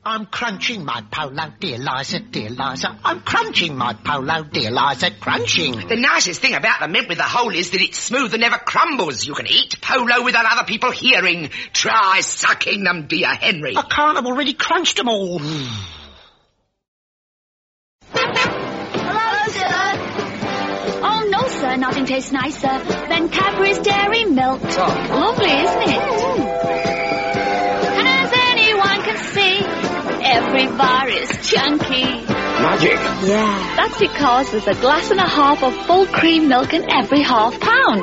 I'm crunching my polo, dear Liza, dear Liza. I'm crunching my polo, dear Liza, crunching. The nicest thing about the mint with the hole is that it's smooth and never crumbles. You can eat polo without other people hearing. Try sucking them, dear Henry. I can't, I've already crunched them all. Hello, sir. Oh, no, sir, nothing tastes nicer than Cadbury's Dairy Milk. Oh. Lovely, isn't it? And as anyone can see, every bar is chunky. Magic. Yeah. That's because there's a glass and a half of full cream milk in every half pound.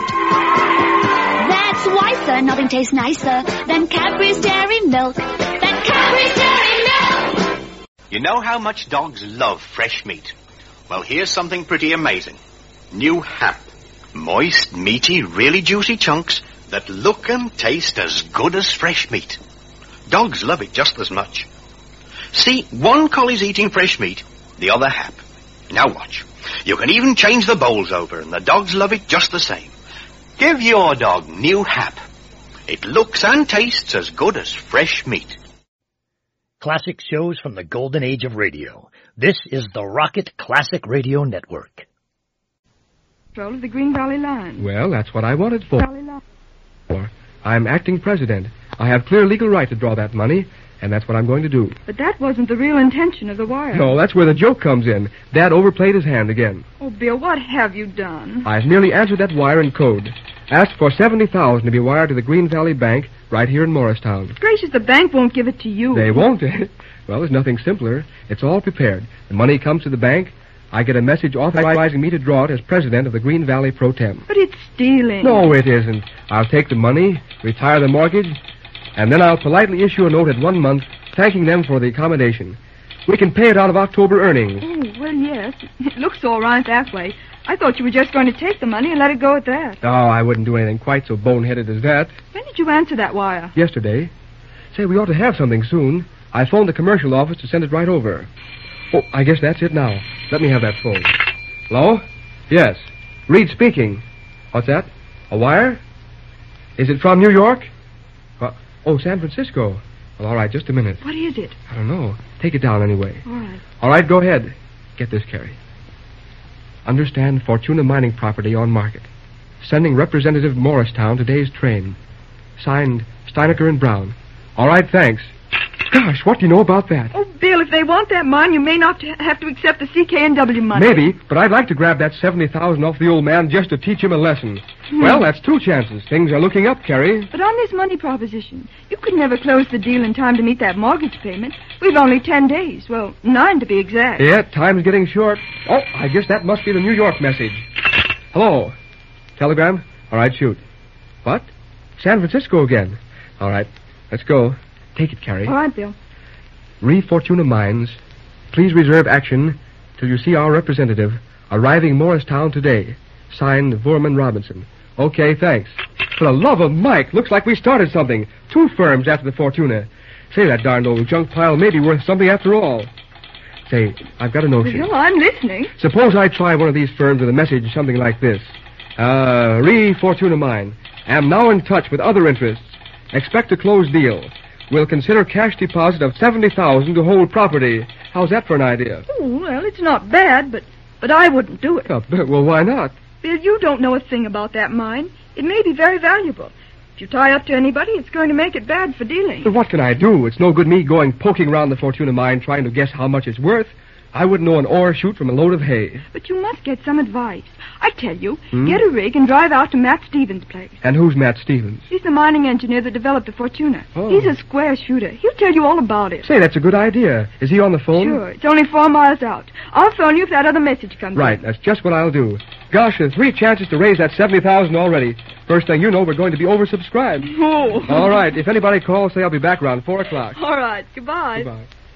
That's why, sir, nothing tastes nicer than Cadbury's Dairy Milk. Than Cadbury's Dairy Milk! You know how much dogs love fresh meat? Well, here's something pretty amazing. New Hap. Moist, meaty, really juicy chunks that look and taste as good as fresh meat. Dogs love it just as much. See, one collie's eating fresh meat, the other Hap. Now watch. You can even change the bowls over, and the dogs love it just the same. Give your dog New Hap. It looks and tastes as good as fresh meat. Classic shows from the golden age of radio. This is the Rocket Classic Radio Network. Control of the Green Valley Line. Well, that's what I wanted for. I'm acting president. I have clear legal right to draw that money, and that's what I'm going to do. But that wasn't the real intention of the wire. No, that's where the joke comes in. Dad overplayed his hand again. Oh, Bill, what have you done? I've merely answered that wire in code. Asked for $70,000 to be wired to the Green Valley Bank right here in Morristown. Gracious, the bank won't give it to you. They won't, eh? Well, there's nothing simpler. It's all prepared. The money comes to the bank. I get a message authorizing me to draw it as president of the Green Valley Pro Tem. But it's stealing. No, it isn't. I'll take the money, retire the mortgage, and then I'll politely issue a note at 1 month thanking them for the accommodation. We can pay it out of October earnings. Oh, well, yes. It looks all right that way. I thought you were just going to take the money and let it go at that. Oh, I wouldn't do anything quite so boneheaded as that. When did you answer that wire? Yesterday. Say, we ought to have something soon. I phoned the commercial office to send it right over. Oh, I guess that's it now. Let me have that phone. Hello? Yes. Reed speaking. What's that? A wire? Is it from New York? Oh, San Francisco. Well, all right, just a minute. What is it? I don't know. Take it down anyway. All right. All right, go ahead. Get this, Carrie. Understand Fortuna Mining Property on market. Sending Representative Morristown today's train. Signed, Steinecker and Brown. All right, thanks. Gosh, what do you know about that? Oh, Bill, if they want that mine, you may not have to accept the CK&W money. Maybe, but I'd like to grab that $70,000 off the old man just to teach him a lesson. Well, that's 2 chances. Things are looking up, Carrie. But on this money proposition, you could never close the deal in time to meet that mortgage payment. We've only 10 days. Well, 9 to be exact. Yeah, time's getting short. Oh, I guess that must be the New York message. Hello. Telegram? All right, shoot. What? San Francisco again. All right, let's go. Take it, Carrie. All right, Bill. Fortuna Mines, please reserve action till you see our representative arriving Morristown today. Signed, Vorman Robinson. Okay, thanks. For the love of Mike, looks like we started something. 2 firms after the Fortuna. Say, that darned old junk pile may be worth something after all. Say, I've got a notion. Bill, I'm listening. Suppose I try one of these firms with a message something like this. Fortuna Mine. Am now in touch with other interests. Expect a closed deal. Will consider cash deposit of $70,000 to hold property. How's that for an idea? Oh, well, it's not bad, but I wouldn't do it. Well, why not? Bill, you don't know a thing about that mine. It may be very valuable. If you tie up to anybody, it's going to make it bad for dealing. But what can I do? It's no good me going poking around the Fortuna mine trying to guess how much it's worth. I wouldn't know an ore shoot from a load of hay. But you must get some advice. I tell you, get a rig and drive out to Matt Stevens' place. And who's Matt Stevens? He's the mining engineer that developed the Fortuna. Oh. He's a square shooter. He'll tell you all about it. Say, that's a good idea. Is he on the phone? Sure. It's only 4 miles out. I'll phone you if that other message comes Right. in. That's just what I'll do. Gosh, there's 3 chances to raise that $70,000 already. First thing you know, we're going to be oversubscribed. Oh. All right. If anybody calls, say I'll be back around 4 o'clock. All right. Goodbye. Goodbye.